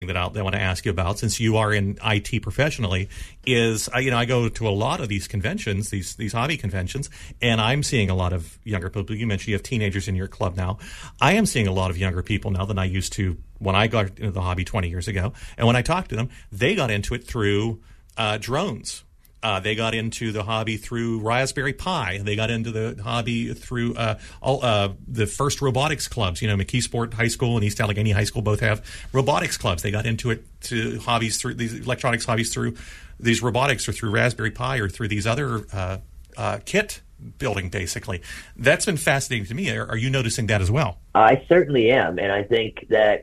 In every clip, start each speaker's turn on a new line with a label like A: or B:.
A: that I want to ask you about, since you are in IT professionally, is I go to a lot of these conventions, these hobby conventions, and I'm seeing a lot of younger people. You mentioned you have teenagers in your club now. I am seeing a lot of younger people now than I used to when I got into the hobby 20 years ago. And when I talked to them, they got into it through drones. They got into the hobby through Raspberry Pi. They got into the hobby through the first robotics clubs. McKeesport High School and East Allegheny High School both have robotics clubs. They got into it to hobbies through these electronics hobbies through these robotics or through Raspberry Pi or through these other kit building, basically. That's been fascinating to me. Are you noticing that as well?
B: I certainly am, and I think that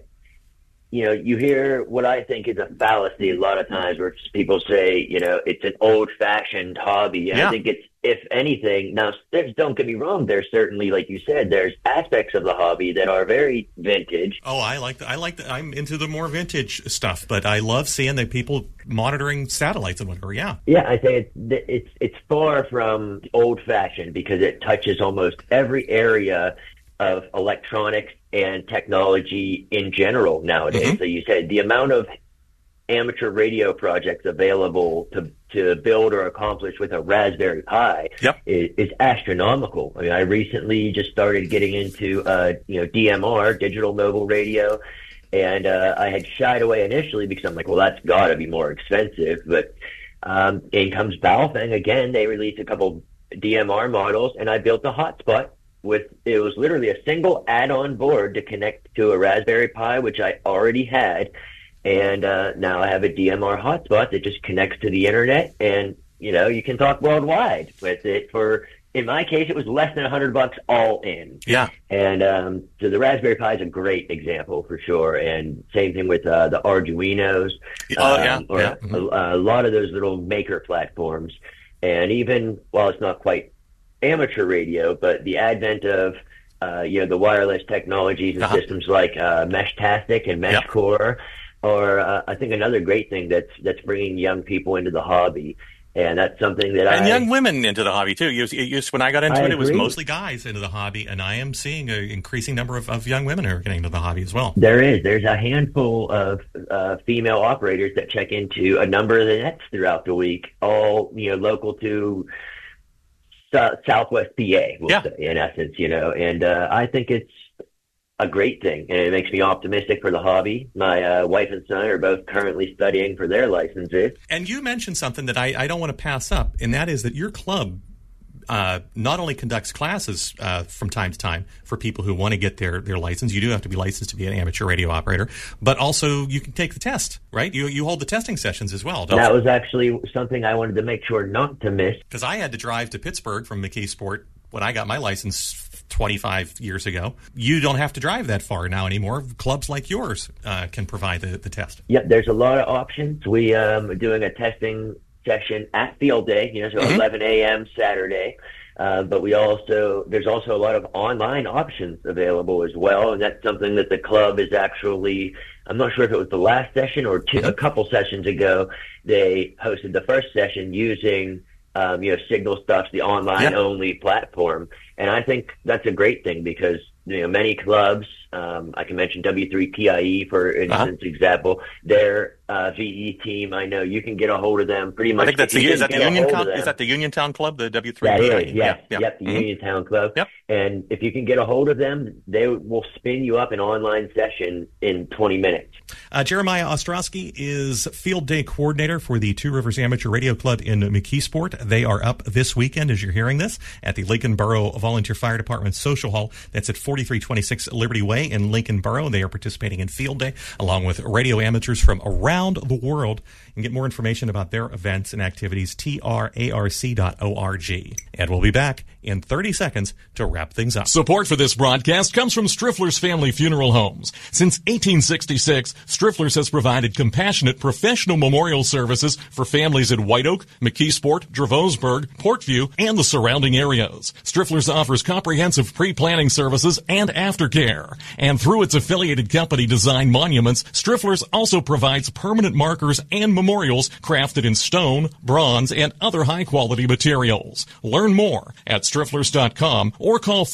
B: you hear what I think is a fallacy a lot of times where people say, it's an old-fashioned hobby. And I think it's, if anything, now, don't get me wrong, there's certainly, like you said, there's aspects of the hobby that are very vintage.
A: Oh, I like I'm into the more vintage stuff, but I love seeing the people monitoring satellites and whatever, yeah.
B: Yeah, I say it's far from old-fashioned because it touches almost every area of electronics and technology in general nowadays. Mm-hmm. So you said the amount of amateur radio projects available to build or accomplish with a Raspberry Pi is astronomical. I mean, I recently just started getting into DMR, digital mobile radio, and I had shied away initially because I'm like, well, that's got to be more expensive. But in comes Baofeng again. They released a couple DMR models, and I built a hotspot. It was literally a single add-on board to connect to a Raspberry Pi, which I already had, and now I have a DMR hotspot that just connects to the internet, and you can talk worldwide with it. In my case, it was less than $100 all in.
A: Yeah,
B: and so the Raspberry Pi is a great example for sure, and same thing with the Arduinos. A lot of those little maker platforms, and even while it's not quite amateur radio, but the advent of the wireless technologies and systems like Meshtastic and Meshcore are I think another great thing that's bringing young people into the hobby, and that's something that
A: young women into the hobby too. When I got into it was mostly guys into the hobby, and I am seeing an increasing number of young women who are getting into the hobby as well.
B: There's a handful of female operators that check into a number of the nets throughout the week, all local to Southwest PA, we'll say, in essence, and I think it's a great thing, and it makes me optimistic for the hobby. My wife and son are both currently studying for their licenses.
A: And you mentioned something that I don't want to pass up, and that is that your club not only conducts classes from time to time for people who want to get their license. You do have to be licensed to be an amateur radio operator, but also you can take the test, right? You hold the testing sessions as well, don't you?
B: That was actually something I wanted to make sure not to miss.
A: Because I had to drive to Pittsburgh from McKeesport when I got my license 25 years ago. You don't have to drive that far now anymore. Clubs like yours can provide the test.
B: Yep, there's a lot of options. We are doing a testing session at Field Day, so 11 a.m. Saturday. But there's also a lot of online options available as well, and that's something that the club is actually, I'm not sure if it was the last session or a couple sessions ago, they hosted the first session using Signal Stuff's the online-only platform. And I think that's a great thing because, many clubs, I can mention W3PIE, for instance, example, their VE team, I know you can get a hold of them pretty much.
A: I think is that the Uniontown Club, the W3PIE?
B: That is, yes. Yep, the Uniontown Club. Yep. And if you can get a hold of them, they will spin you up an online session in 20 minutes.
A: Jeremiah Ostrowski is Field Day Coordinator for the Two Rivers Amateur Radio Club in McKeesport. They are up this weekend, as you're hearing this, at the Lincoln Borough Volunteer Fire Department Social Hall. That's at 4326 Liberty Way in Lincoln Borough. They are participating in Field Day, along with radio amateurs from around the world. And get more information about their events and activities, trarc.org. And we'll be back in 30 seconds to wrap things up.
C: Support for this broadcast comes from Striffler's Family Funeral Homes. Since 1866, Striffler's has provided compassionate professional memorial services for families in White Oak, McKeesport, Dravosburg, Portview, and the surrounding areas. Striffler's offers comprehensive pre-planning services and aftercare. And through its affiliated company Design Monuments, Striffler's also provides permanent markers and memorials crafted in stone, bronze, and other high-quality materials. Learn more at strifflers.com or call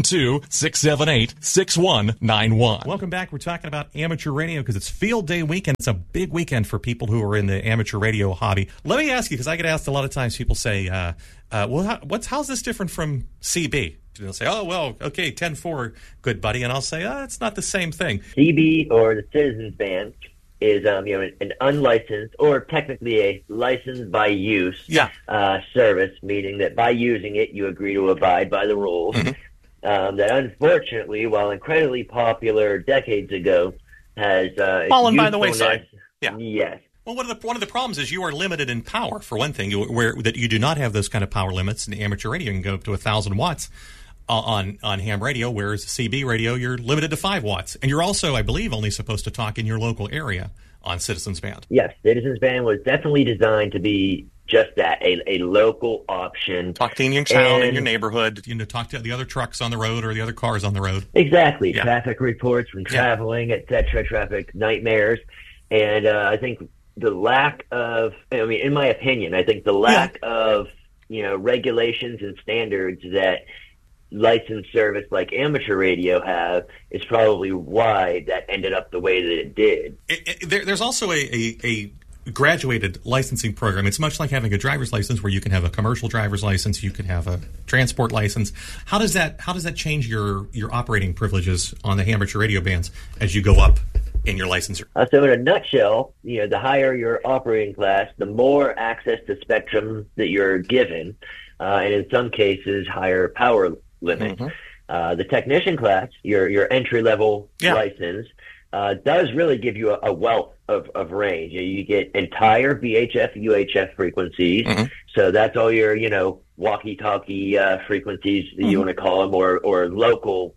C: 412-678-6191.
A: Welcome back. We're talking about amateur radio because it's Field Day weekend. It's a big weekend for people who are in the amateur radio hobby. Let me ask you, because I get asked a lot of times, people say, how's this different from CB? They'll say, oh, well, okay, 10-4, good buddy. And I'll say, it's not the same thing.
B: CB, or the Citizens Band, is an unlicensed, or technically a licensed by use service, meaning that by using it, you agree to abide by the rules. Mm-hmm. That unfortunately, while incredibly popular decades ago, has
A: fallen by the wayside.
B: Yeah. Yes.
A: Well, one of the problems is you are limited in power. For one thing, where that you do not have those kind of power limits in amateur radio. You can go up to 1,000 watts on ham radio, whereas CB radio, you're limited to 5 watts. And you're also, I believe, only supposed to talk in your local area on Citizens Band.
B: Yes, Citizens Band was definitely designed to be just that, a local option.
A: Talk to in your town, in your neighborhood, talk to the other trucks on the road or the other cars on the road.
B: Exactly. Yeah. Traffic reports from traveling, etc., traffic nightmares. And I think the lack of, in my opinion, of, regulations and standards that licensed service like amateur radio have is probably why that ended up the way that it did.
A: There's also a graduated licensing program. It's much like having a driver's license, where you can have a commercial driver's license, you can have a transport license. How does that change your operating privileges on the amateur radio bands as you go up in your licensure?
B: So in a nutshell, the higher your operating class, the more access to spectrum that you're given, and in some cases, higher power limit. Mm-hmm. The technician class, your entry-level license, does really give you a wealth of range. You get entire VHF, UHF frequencies. Mm-hmm. So that's all your, walkie-talkie frequencies that you want to call them, or local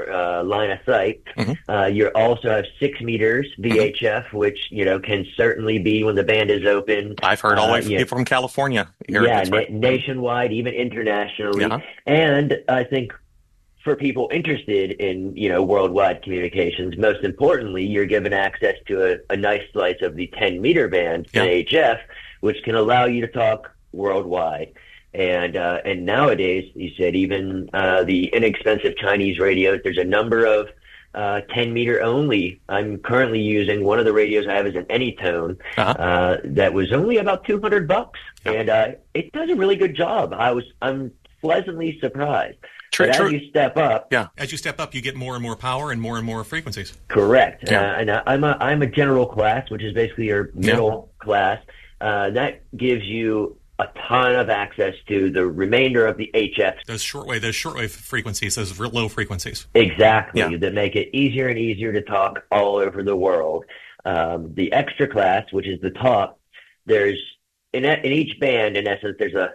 B: line of sight. Mm-hmm. You also have 6 meters VHF, which, can certainly be when the band is open.
A: I've heard all the way from people from California.
B: Nationwide, even internationally. Yeah. And I think for people interested in, worldwide communications, most importantly, you're given access to a nice slice of the 10-meter band, VHF, which can allow you to talk worldwide. And nowadays, you said, even the inexpensive Chinese radios, there's a number of 10-meter only. I'm currently using one of the radios I have is an Anytone that was only about $200, and it does a really good job. I'm pleasantly surprised. As you step up,
A: you get more and more power and more frequencies.
B: Correct. Yeah. And I'm a general class, which is basically your middle class. That gives you a ton of access to the remainder of the HF.
A: Those shortwave frequencies, those low frequencies.
B: Exactly. That make it easier and easier to talk all over the world. The extra class, which is the top, there's in each band, in essence, there's a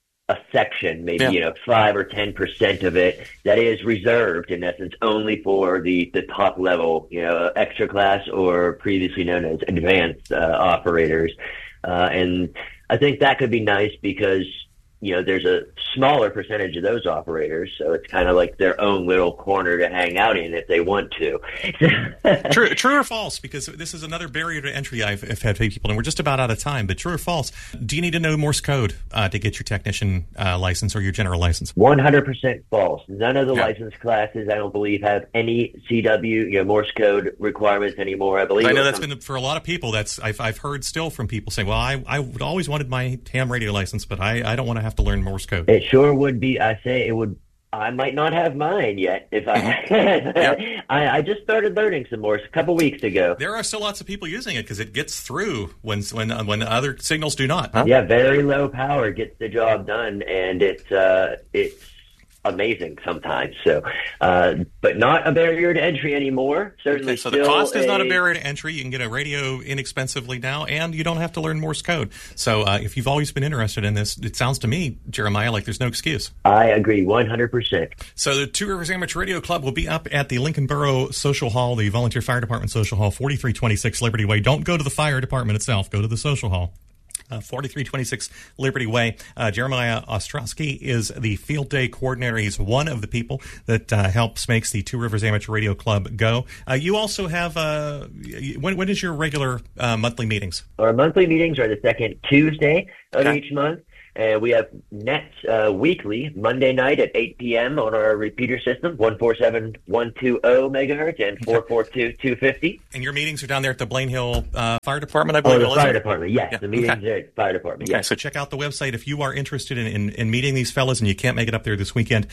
B: section, maybe 5 or 10% of it, that is reserved in essence only for the top level, extra class, or previously known as advanced operators. And I think that could be nice because there's a smaller percentage of those operators, so it's kind of like their own little corner to hang out in if they want to.
A: True or false? Because this is another barrier to entry I've had people, and we're just about out of time, but true or false, do you need to know Morse code to get your technician license or your general license?
B: 100% false. None of the license classes, I don't believe, have any CW, Morse code requirements anymore. I believe.
A: I know that's been, for a lot of people, I've heard still from people saying, well, I would always wanted my ham radio license, but I don't want to have to learn Morse code.
B: It sure would be. I say it would. I might not have mine yet if I. I just started learning some Morse a couple weeks ago.
A: There are still lots of people using it because it gets through when other signals do not.
B: Huh? Yeah, very low power gets the job done, and it's amazing sometimes. So, but not a barrier to entry anymore. Certainly.
A: Okay, so the cost is not a barrier to entry. You can get a radio inexpensively now, and you don't have to learn Morse code. So, if you've always been interested in this, it sounds to me, Jeremiah, like there's no excuse.
B: I agree 100%.
A: So, the Two Rivers Amateur Radio Club will be up at the Lincoln Borough Social Hall, the Volunteer Fire Department Social Hall, 4326 Liberty Way. Don't go to the fire department itself. Go to the social hall. 4326 Liberty Way. Jeremiah Ostrowski is the field day coordinator. He's one of the people that helps makes the Two Rivers Amateur Radio Club go. You also have, when is your regular monthly meetings?
B: Our monthly meetings are the second Tuesday of each month. And we have nets weekly, Monday night at 8 p.m. on our repeater system, 147.120 megahertz and 442.250.
A: And your meetings are down there at the Blaine Hill Fire Department, I believe?
B: The fire department, yes. Yeah. The meetings are at fire department, yes.
A: Okay, so check out the website if you are interested in meeting these fellas and you can't make it up there this weekend,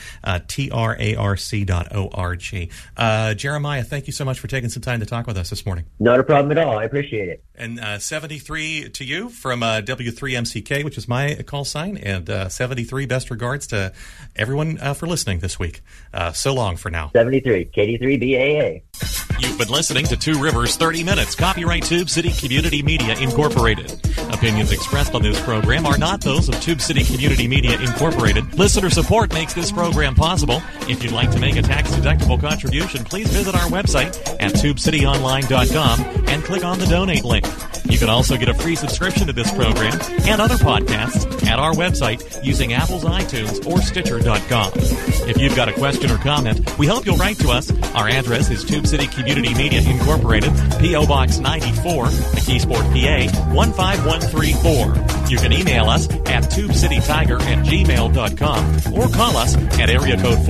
A: trarc.org. Jeremiah, thank you so much for taking some time to talk with us this morning.
B: Not a problem at all. I appreciate it.
A: And 73 to you from W3MCK, which is my call sign, and 73 best regards to everyone for listening this week. So long for now.
B: 73 KD3BAA.
C: You've been listening to Two Rivers 30 Minutes. Copyright Tube City Community Media Incorporated. Opinions expressed on this program are not those of Tube City Community Media Incorporated. Listener support makes this program possible. If you'd like to make a tax-deductible contribution, please visit our website at tubecityonline.com and click on the donate link. You can also get a free subscription to this program and other podcasts at our website using Apple's iTunes or Stitcher.com. If you've got a question or comment, we hope you'll write to us. Our address is Tube City Community Media Incorporated, P.O. Box 94, McKeesport, PA 15134. You can email us at tubecitytiger@gmail.com or call us at area code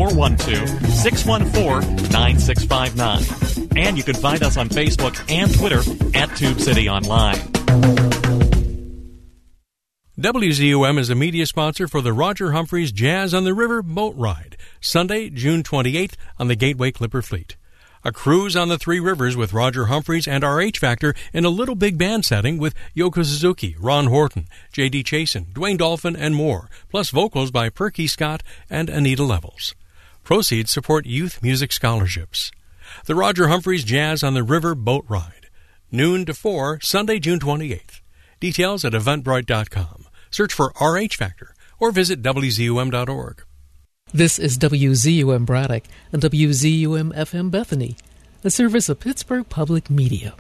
C: 412-614-9659. And you can find us on Facebook and Twitter at Tube City Online.
D: WZUM is a media sponsor for the Roger Humphreys Jazz on the River boat ride, Sunday, June 28th on the Gateway Clipper Fleet. A cruise on the Three Rivers with Roger Humphreys and our H-Factor in a little big band setting with Yoko Suzuki, Ron Horton, J.D. Chasen, Dwayne Dolphin, and more, plus vocals by Perky Scott and Anita Levels. Proceeds support youth music scholarships. The Roger Humphreys Jazz on the River boat ride, noon to 4, Sunday, June 28th. Details at eventbrite.com. Search for RH Factor or visit WZUM.org.
E: This is WZUM Braddock and WZUM FM Bethany, a service of Pittsburgh Public Media.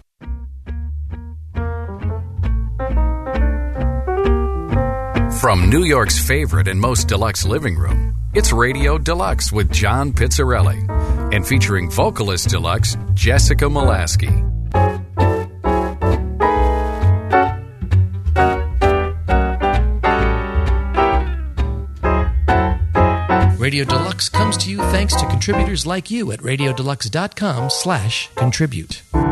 F: From New York's favorite and most deluxe living room, it's Radio Deluxe with John Pizzarelli and featuring vocalist deluxe Jessica Molaski.
G: Radio Deluxe comes to you thanks to contributors like you at radiodeluxe.com/contribute.